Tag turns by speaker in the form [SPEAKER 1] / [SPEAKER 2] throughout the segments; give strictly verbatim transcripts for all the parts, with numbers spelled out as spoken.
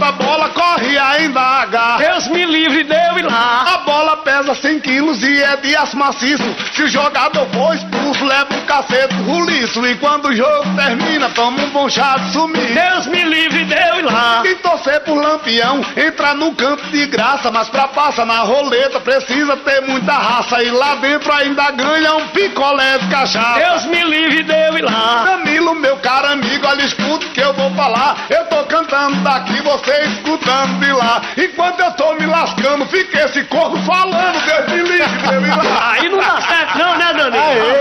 [SPEAKER 1] a bola corre ainda H.
[SPEAKER 2] Deus me livre, deu e lá.
[SPEAKER 1] A bola pesa cem quilos e é de aço maciço. Se o jogador for expulso, leva um cacete roliço. E quando o jogo termina, toma um bom chá de sumiço.
[SPEAKER 2] Deus me livre, deu e lá.
[SPEAKER 1] E torcer por Lampião, entrar no campo de graça. Mas pra passar na roleta, precisa ter muita raça. E lá dentro ainda ganha um picolé de cachaça.
[SPEAKER 2] Deus me livre, deu e lá.
[SPEAKER 1] Danilo, meu caro amigo, olha, escuta o que eu vou falar. Eu tô cantando daqui, você escutando de lá. Enquanto eu tô me lascando, fica esse corpo falando. Deus me livre, Deus me livre.
[SPEAKER 2] Aí não dá certo não, né, Danilo?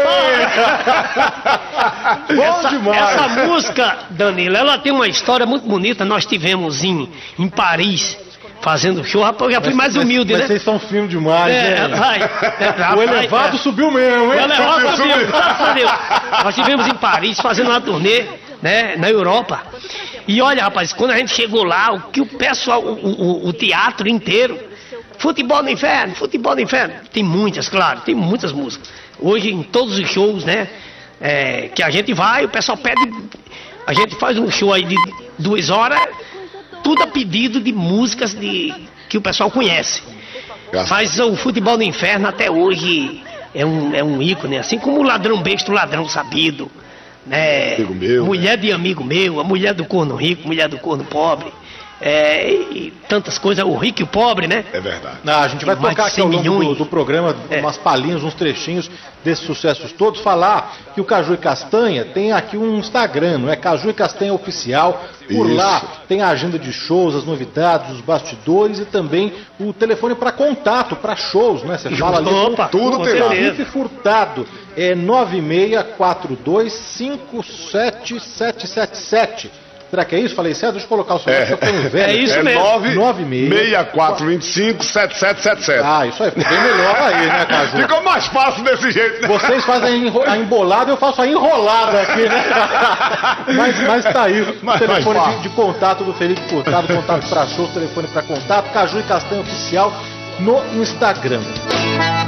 [SPEAKER 3] Bom
[SPEAKER 2] essa,
[SPEAKER 3] demais.
[SPEAKER 2] essa música, Danilo, ela tem uma história muito bonita. Nós tivemos em, em Paris, fazendo show. Rapaz, eu já fui mais humilde,
[SPEAKER 3] mas,
[SPEAKER 2] né?
[SPEAKER 3] Mas vocês são filme demais,
[SPEAKER 2] É,
[SPEAKER 3] né?
[SPEAKER 2] vai, é, rapaz,
[SPEAKER 3] O elevado
[SPEAKER 2] é.
[SPEAKER 3] subiu mesmo, hein?
[SPEAKER 2] O elevado subiu, graças a Deus. Nós tivemos em Paris fazendo uma turnê, né, na Europa. E olha, rapaz, quando a gente chegou lá, o que o pessoal, o, o, o teatro inteiro, futebol no inferno, futebol no inferno. Tem muitas, claro, tem muitas músicas. Hoje, em todos os shows, né, é, que a gente vai, o pessoal pede, a gente faz um show aí de duas horas, tudo a pedido de músicas de, que o pessoal conhece. Mas o futebol no inferno até hoje é um, é um ícone, assim como o ladrão besta, o ladrão sabido, né?
[SPEAKER 1] Amigo meu,
[SPEAKER 2] mulher de amigo meu, a mulher do corno rico, mulher do corno pobre, é, e tantas coisas, o rico e o pobre, né?
[SPEAKER 1] É verdade.
[SPEAKER 3] Não, a gente vai
[SPEAKER 2] Mais
[SPEAKER 3] tocar
[SPEAKER 2] de
[SPEAKER 3] aqui ao
[SPEAKER 2] cem
[SPEAKER 3] longo do,
[SPEAKER 2] milhões.
[SPEAKER 3] do programa
[SPEAKER 2] É.
[SPEAKER 3] umas palhinhas, uns trechinhos desses sucessos todos. Falar que o Caju e Castanha tem aqui um Instagram, não é? Caju e Castanha Oficial. Por
[SPEAKER 1] Isso.
[SPEAKER 3] lá tem a agenda de shows, as novidades, os bastidores e também o telefone para contato, para shows, né? Você fala ali
[SPEAKER 2] Opa,
[SPEAKER 3] com
[SPEAKER 1] tudo
[SPEAKER 3] com
[SPEAKER 1] tem lá.
[SPEAKER 3] Felipe Furtado. É nove seis quatro dois cinco sete sete sete sete. Será que é isso? Falei certo? Deixa eu colocar o seu nome,
[SPEAKER 1] É.
[SPEAKER 3] eu tô ficando velho.
[SPEAKER 2] É isso
[SPEAKER 1] É
[SPEAKER 2] mesmo.
[SPEAKER 1] nove seis quatro dois cinco sete sete sete sete.
[SPEAKER 3] Ah, isso aí, ficou bem melhor aí, né, Caju?
[SPEAKER 1] Ficou mais fácil desse jeito, né?
[SPEAKER 3] Vocês fazem a, enro- a embolada, eu faço a enrolada aqui, né? mas, mas tá aí, o
[SPEAKER 1] Mas
[SPEAKER 3] telefone
[SPEAKER 1] mais
[SPEAKER 3] de, de contato do Felipe Furtado, contato para shows, telefone para contato, Caju e Castanha Oficial no Instagram.